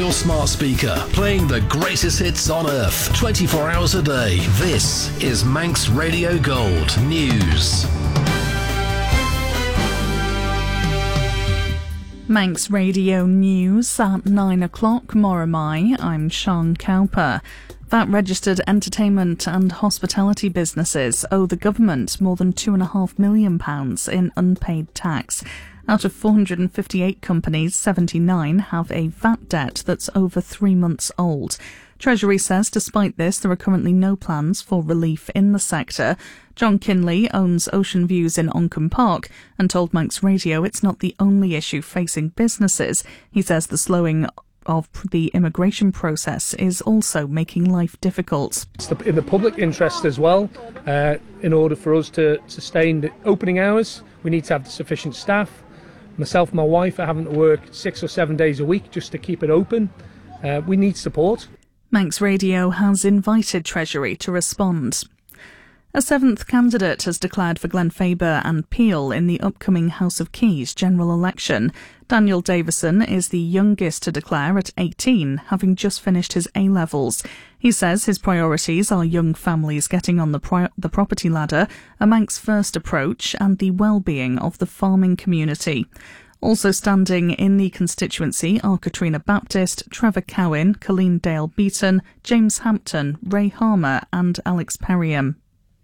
your smart speaker, playing the greatest hits on earth, 24 hours a day. This is Manx Radio Gold News. Manx Radio News at 9 o'clock, Moramai. I'm Sean Cowper. VAT-registered entertainment and hospitality businesses owe the government more than £2.5 million in unpaid tax. Out of 458 companies, 79 have a VAT debt that's over 3 months old. Treasury says despite this, there are currently no plans for relief in the sector. John Kinley owns Ocean Views in Oncombe Park and told Manx Radio it's not the only issue facing businesses. He says the slowing of the immigration process is also making life difficult. It's in the public interest as well. In order for us to sustain the opening hours, we need to have sufficient staff. Myself and my wife are having to work 6 or 7 days a week just to keep it open. We need support. Manx Radio has invited Treasury to respond. A seventh candidate has declared for Glen Faber and Peel in the upcoming House of Keys general election. Daniel Davison is the youngest to declare at 18, having just finished his A-levels. He says his priorities are young families getting on the property ladder, a Manx first approach and the well-being of the farming community. Also standing in the constituency are Katrina Baptist, Trevor Cowan, Colleen Dale Beaton, James Hampton, Ray Harmer and Alex Perriam.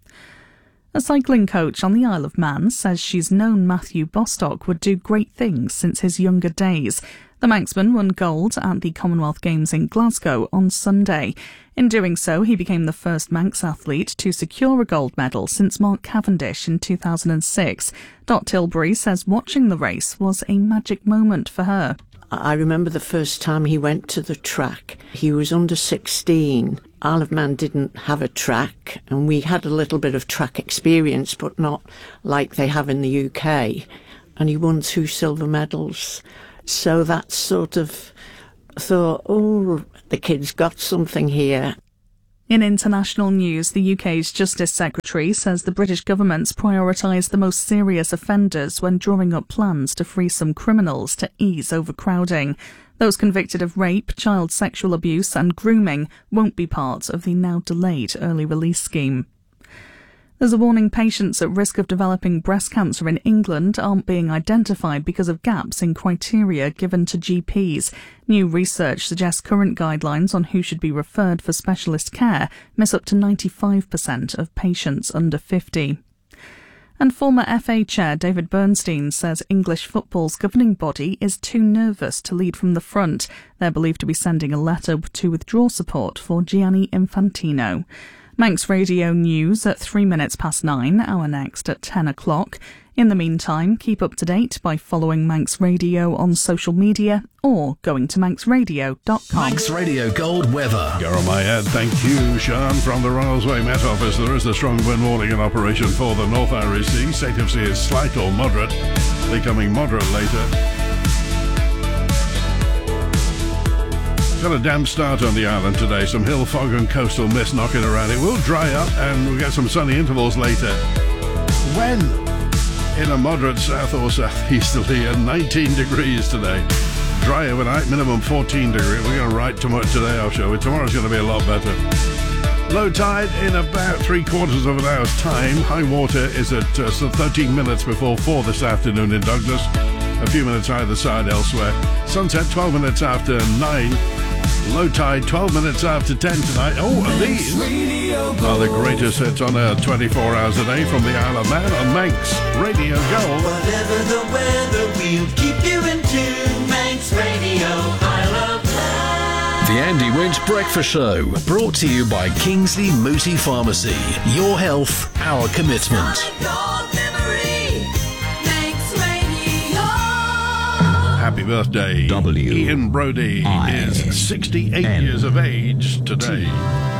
A cycling coach on the Isle of Man says she's known Matthew Bostock would do great things since his younger days. The Manxman won gold at the Commonwealth Games in Glasgow on Sunday. In doing so, he became the first Manx athlete to secure a gold medal since Mark Cavendish in 2006. Dot Tilbury says watching the race was a magic moment for her. I remember the first time he went to the track. He was under 16. Isle of Man didn't have a track, and we had a little bit of track experience, but not like they have in the UK. And he won 2 silver medals. So that sort of thought, oh, the kid's got something here. In international news, the UK's Justice Secretary says the British government's prioritised the most serious offenders when drawing up plans to free some criminals to ease overcrowding. Those convicted of rape, child sexual abuse and grooming won't be part of the now delayed early release scheme. There's a warning patients at risk of developing breast cancer in England aren't being identified because of gaps in criteria given to GPs. New research suggests current guidelines on who should be referred for specialist care miss up to 95% of patients under 50. And former FA chair David Bernstein says English football's governing body is too nervous to lead from the front. They're believed to be sending a letter to withdraw support for Gianni Infantino. Manx Radio News at 9:03, our next at 10 o'clock. In the meantime, keep up to date by following Manx Radio on social media or going to manxradio.com. Manx Radio Gold weather. Garamaya, thank you, Sean. From the Royalsway Met Office, there is a strong wind warning in operation for the North Irish Sea. State of sea is slight or moderate, becoming moderate later. Got a damp start on the island today. Some hill fog and coastal mist knocking around. It will dry up and we'll get some sunny intervals later. When in a moderate south or southeasterly and 19 degrees today. Dry overnight, minimum 14 degrees. We're going to write too much today, I'll show you. Tomorrow's going to be a lot better. Low tide in about 3/4 of an hour's time. High water is at 13 minutes before 4 this afternoon in Douglas. A few minutes either side elsewhere. Sunset 12 minutes after 9. Low tide 12 minutes after 10 tonight. Oh, and these are the greatest hits on air 24 hours a day from the Isle of Man on Manx Radio Gold. Whatever the weather, we'll keep you in tune. Manx Radio, Isle of Man. The Andy Winch Breakfast Show, brought to you by Kingsley Mooti Pharmacy. Your health, our commitment. Happy birthday, Ian Brody is 68 years of age today.